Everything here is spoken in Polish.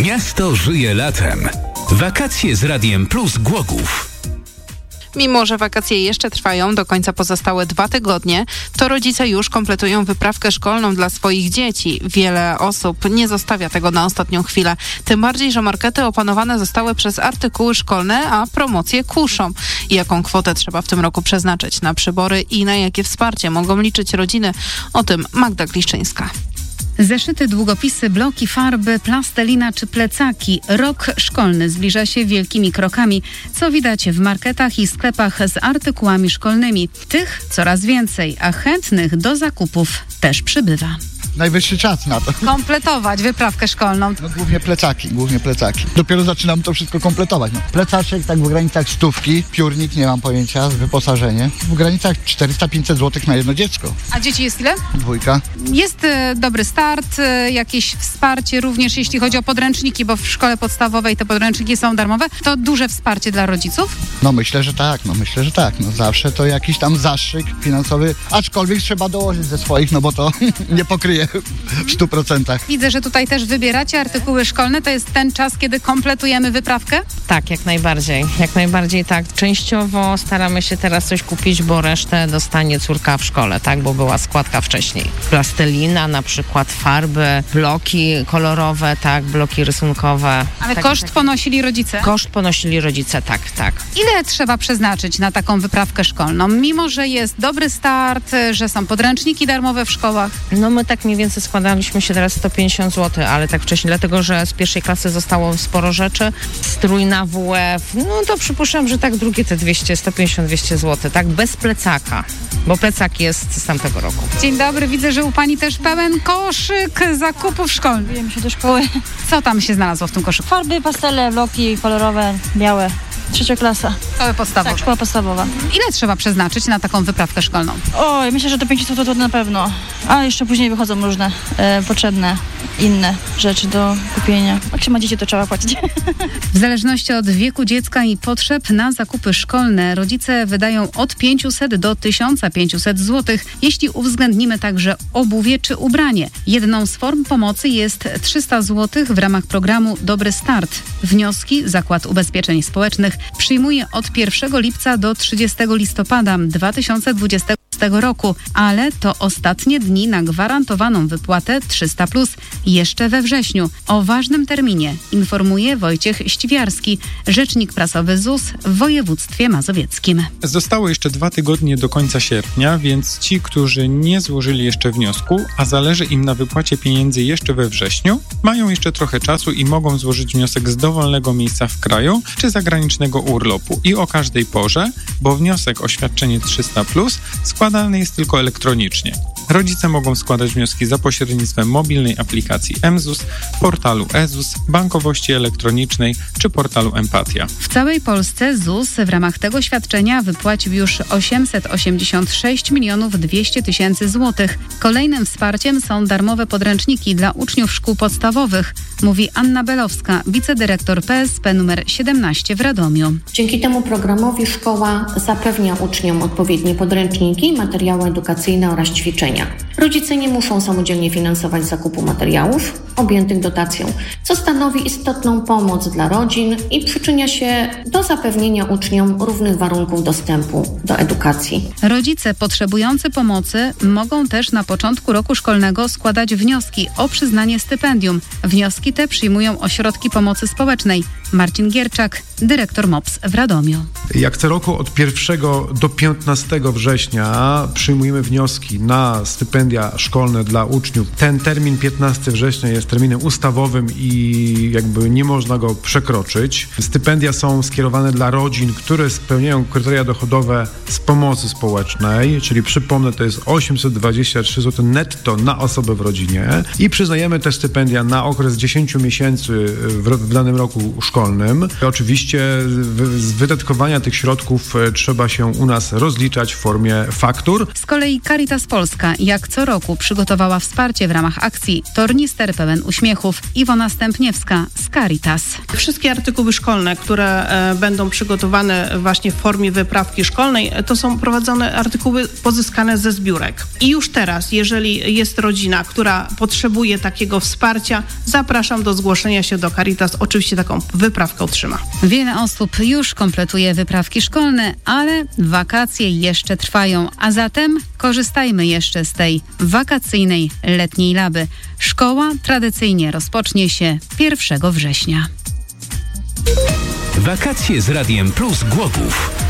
Miasto żyje latem. Wakacje z Radiem Plus Głogów. Mimo że wakacje jeszcze trwają do końca pozostałe 2 tygodnie, to rodzice już kompletują wyprawkę szkolną dla swoich dzieci. Wiele osób nie zostawia tego na ostatnią chwilę. Tym bardziej, że markety opanowane zostały przez artykuły szkolne, a promocje kuszą. Jaką kwotę trzeba w tym roku przeznaczyć na przybory i na jakie wsparcie mogą liczyć rodziny? O tym Magda Gliszczyńska. Zeszyty, długopisy, bloki, farby, plastelina czy plecaki. Rok szkolny zbliża się wielkimi krokami, co widać w marketach i sklepach z artykułami szkolnymi. Tych coraz więcej, a chętnych do zakupów też przybywa. Najwyższy czas na to. Kompletować wyprawkę szkolną. No, głównie plecaki. Dopiero zaczynam to wszystko kompletować. No. Plecaczek tak w granicach 100, piórnik, nie mam pojęcia, wyposażenie. W granicach 400-500 zł na jedno dziecko. A dzieci jest ile? 2. Jest dobry start, jakieś wsparcie również jeśli chodzi o podręczniki, bo w szkole podstawowej te podręczniki są darmowe. To duże wsparcie dla rodziców? No myślę, że tak. No zawsze to jakiś tam zastrzyk finansowy, aczkolwiek trzeba dołożyć ze swoich, no bo to nie pokryje w 100%. Widzę, że tutaj też wybieracie artykuły szkolne. To jest ten czas, kiedy kompletujemy wyprawkę? Tak, jak najbardziej. Jak najbardziej tak. Częściowo staramy się teraz coś kupić, bo resztę dostanie córka w szkole, tak? Bo była składka wcześniej. Plastelina, na przykład farby, bloki kolorowe, tak? Bloki rysunkowe. Ale koszt ponosili rodzice? Koszt ponosili rodzice, tak. Ile trzeba przeznaczyć na taką wyprawkę szkolną? Mimo że jest dobry start, że są podręczniki darmowe w szkołach? No my tak mniej więcej składaliśmy się teraz 150 zł, ale tak wcześniej, dlatego że z pierwszej klasy zostało sporo rzeczy. Strój na WF, no to przypuszczam, że tak drugie te 150-200 zł, tak? Bez plecaka, bo plecak jest z tamtego roku. Dzień dobry, widzę, że u pani też pełen koszyk zakupów szkolnych. Udajemy się do szkoły. Co tam się znalazło w tym koszyku? Farby, pastele, bloki kolorowe, białe. 3. klasa. Szkoły podstawowe. Tak, szkoła podstawowa. Ile trzeba przeznaczyć na taką wyprawkę szkolną? Oj, myślę, że do 500 zł to na pewno. A jeszcze później wychodzą różne potrzebne, inne rzeczy do kupienia. Jak się ma dzieci, to trzeba płacić. W zależności od wieku dziecka i potrzeb na zakupy szkolne rodzice wydają od 500 do 1500 zł, jeśli uwzględnimy także obuwie czy ubranie. Jedną z form pomocy jest 300 zł w ramach programu Dobry Start. Wnioski Zakład Ubezpieczeń Społecznych przyjmuje od 1 lipca do 30 listopada 2020 roku, ale to ostatnie dni na gwarantowaną wypłatę 300+, jeszcze we wrześniu. O ważnym terminie informuje Wojciech Ściwiarski, rzecznik prasowy ZUS w województwie mazowieckim. Zostało jeszcze 2 tygodnie do końca sierpnia, więc ci, którzy nie złożyli jeszcze wniosku, a zależy im na wypłacie pieniędzy jeszcze we wrześniu, mają jeszcze trochę czasu i mogą złożyć wniosek z dowolnego miejsca w kraju czy zagranicznego urlopu i o każdej porze, bo wniosek o świadczenie 300+ składany jest tylko elektronicznie. Rodzice mogą składać wnioski za pośrednictwem mobilnej aplikacji mZUS, portalu eZUS, bankowości elektronicznej czy portalu Empatia. W całej Polsce ZUS w ramach tego świadczenia wypłacił już 886 200 000 złotych. Kolejnym wsparciem są darmowe podręczniki dla uczniów szkół podstawowych, mówi Anna Belowska, wicedyrektor PSP nr 17 w Radomiu. Dzięki temu programowi szkoła zapewnia uczniom odpowiednie podręczniki, materiały edukacyjne oraz ćwiczenia. Rodzice nie muszą samodzielnie finansować zakupu materiałów objętych dotacją, co stanowi istotną pomoc dla rodzin i przyczynia się do zapewnienia uczniom równych warunków dostępu do edukacji. Rodzice potrzebujący pomocy mogą też na początku roku szkolnego składać wnioski o przyznanie stypendium. Wnioski te przyjmują ośrodki pomocy społecznej. Marcin Gierczak, dyrektor MOPS w Radomiu. Jak co roku od 1 do 15 września przyjmujemy wnioski na stypendia szkolne dla uczniów. Ten termin 15 września jest terminem ustawowym i jakby nie można go przekroczyć. Stypendia są skierowane dla rodzin, które spełniają kryteria dochodowe z pomocy społecznej, czyli przypomnę, to jest 823 zł netto na osobę w rodzinie i przyznajemy te stypendia na okres 10 miesięcy w danym roku szkolnym. Oczywiście z wydatkowania tych środków trzeba się u nas rozliczać w formie faktur. Z kolei Caritas Polska jak co roku przygotowała wsparcie w ramach akcji Tornister pełen uśmiechów. Iwona Stępniewska z Caritas. Wszystkie artykuły szkolne, które będą przygotowane właśnie w formie wyprawki szkolnej, to są prowadzone artykuły pozyskane ze zbiórek. I już teraz, jeżeli jest rodzina, która potrzebuje takiego wsparcia, zapraszam do zgłoszenia się do Caritas. Oczywiście taką wyprawkę otrzyma. Wiele osób już kompletuje wyprawki szkolne, ale wakacje jeszcze trwają, a zatem korzystajmy jeszcze z tej wakacyjnej letniej laby. Szkoła tradycyjnie rozpocznie się 1 września. Wakacje z Radiem Plus Głogów.